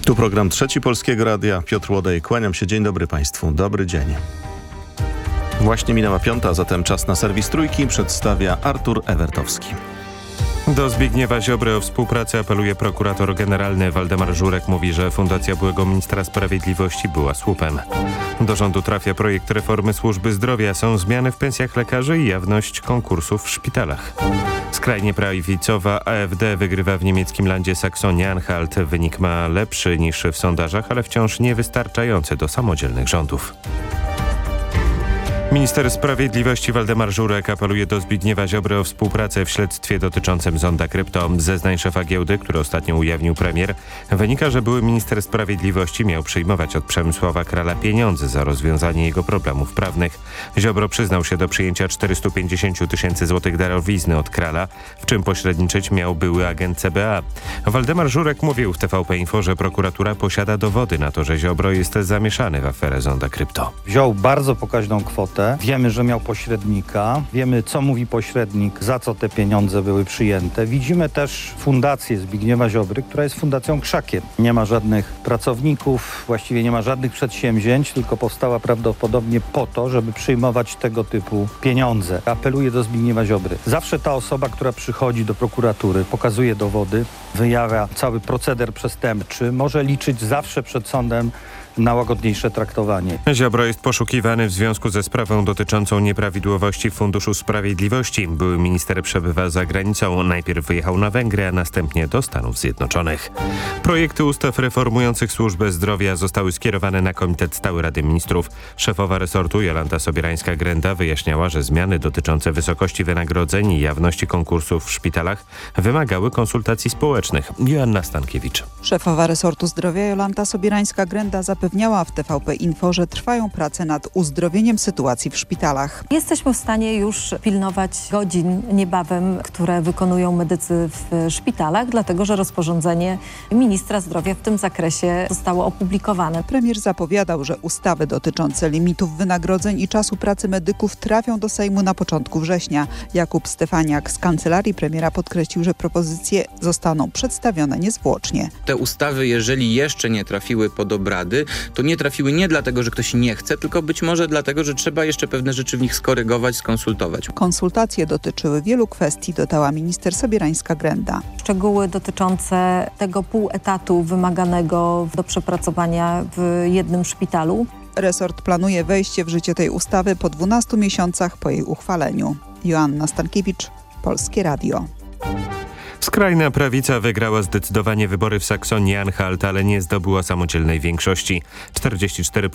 Tu program Trzeci Polskiego Radia. Piotr Łodej, kłaniam się. Dzień dobry Państwu. Dobry dzień. Właśnie minęła 5, a zatem czas na serwis Trójki. Przedstawia Artur Ewertowski. Do Zbigniewa Ziobry o współpracę apeluje prokurator generalny. Waldemar Żurek mówi, że Fundacja byłego ministra sprawiedliwości była słupem. Do rządu trafia projekt reformy służby zdrowia. Są zmiany w pensjach lekarzy i jawność konkursów w szpitalach. Skrajnie prawicowa AfD wygrywa w niemieckim landzie Saksonia-Anhalt. Wynik ma lepszy niż w sondażach, ale wciąż niewystarczający do samodzielnych rządów. Minister Sprawiedliwości Waldemar Żurek apeluje do Zbigniewa Ziobry o współpracę w śledztwie dotyczącym zonda krypto. Z zeznań szefa giełdy, które ostatnio ujawnił premier, wynika, że były minister sprawiedliwości miał przyjmować od Przemysława Krala pieniądze za rozwiązanie jego problemów prawnych. Ziobro przyznał się do przyjęcia 450 000 złotych darowizny od Krala, w czym pośredniczyć miał były agent CBA. Waldemar Żurek mówił w TVP Info, że prokuratura posiada dowody na to, że Ziobro jest zamieszany w aferę zonda krypto. Wziął bardzo pokaźną kwotę. Wiemy, że miał pośrednika. Wiemy, co mówi pośrednik, za co te pieniądze były przyjęte. Widzimy też fundację Zbigniewa Ziobry, która jest fundacją krzakiem. Nie ma żadnych pracowników, właściwie nie ma żadnych przedsięwzięć, tylko powstała prawdopodobnie po to, żeby przyjmować tego typu pieniądze. Apeluję do Zbigniewa Ziobry. Zawsze ta osoba, która przychodzi do prokuratury, pokazuje dowody, wyjawia cały proceder przestępczy, może liczyć zawsze przed sądem na łagodniejsze traktowanie. Ziobro jest poszukiwany w związku ze sprawą dotyczącą nieprawidłowości w Funduszu Sprawiedliwości. Były minister przebywa za granicą. Najpierw wyjechał na Węgry, a następnie do Stanów Zjednoczonych. Projekty ustaw reformujących służbę zdrowia zostały skierowane na Komitet Stały Rady Ministrów. Szefowa resortu Jolanta Sobieраńska-Grenda wyjaśniała, że zmiany dotyczące wysokości wynagrodzeń i jawności konkursów w szpitalach wymagały konsultacji społecznych. Joanna Stankiewicz. Szefowa resortu zdrowia Jolanta Sobieраńska-Grenda zapewniała w TVP Info, że trwają prace nad uzdrowieniem sytuacji w szpitalach. Jesteśmy w stanie już pilnować godzin niebawem, które wykonują medycy w szpitalach, dlatego że rozporządzenie ministra zdrowia w tym zakresie zostało opublikowane. Premier zapowiadał, że ustawy dotyczące limitów wynagrodzeń i czasu pracy medyków trafią do Sejmu na początku września. Jakub Stefaniak z kancelarii premiera podkreślił, że propozycje zostaną przedstawione niezwłocznie. Te ustawy, jeżeli jeszcze nie trafiły pod obrady, to nie trafiły nie dlatego, że ktoś nie chce, tylko być może dlatego, że trzeba jeszcze pewne rzeczy w nich skorygować, skonsultować. Konsultacje dotyczyły wielu kwestii, dodała minister Sobieраńska-Grenda. Szczegóły dotyczące tego pół etatu wymaganego do przepracowania w jednym szpitalu. Resort planuje wejście w życie tej ustawy po 12 miesiącach po jej uchwaleniu. Joanna Stankiewicz, Polskie Radio. Skrajna prawica wygrała zdecydowanie wybory w Saksonii-Anhalt, ale nie zdobyła samodzielnej większości. 44%